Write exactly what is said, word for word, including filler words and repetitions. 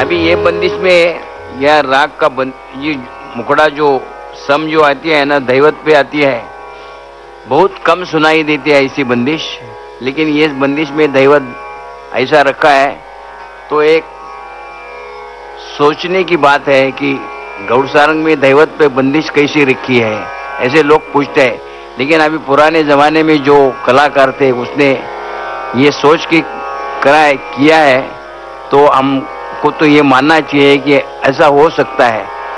अभी ये बंदिश में या राग का बंद, ये मुखड़ा जो सम जो आती है ना, दैवत पे आती है, बहुत कम सुनाई देती है ऐसी बंदिश। लेकिन ये बंदिश में दैवत ऐसा रखा है तो एक सोचने की बात है कि गौड़सारंग में दैवत पे बंदिश कैसी रखी है, ऐसे लोग पूछते हैं। लेकिन अभी पुराने जमाने में जो कलाकार थे उसने ये सोच के करा है किया है, तो हमको तो ये मानना चाहिए कि ऐसा हो सकता है।